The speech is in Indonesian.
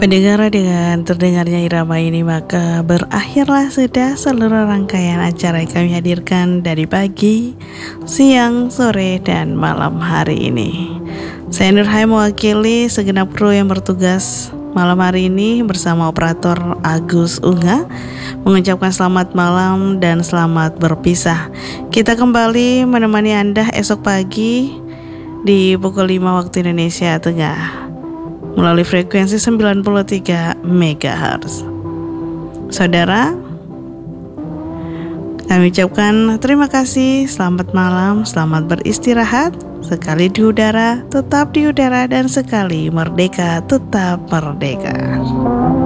Pendengar, dengan terdengarnya irama ini maka berakhirlah sudah seluruh rangkaian acara yang kami hadirkan dari pagi, siang, sore, dan malam hari ini. Saya Nurhai mewakili segenap kru yang bertugas malam hari ini bersama operator Agus Unga mengucapkan selamat malam dan selamat berpisah. Kita kembali menemani Anda esok pagi di pukul 5 waktu Indonesia Tengah melalui frekuensi 93 MHz. Saudara, kami ucapkan terima kasih, selamat malam, selamat beristirahat. Sekali di udara, tetap di udara, dan sekali merdeka, tetap merdeka.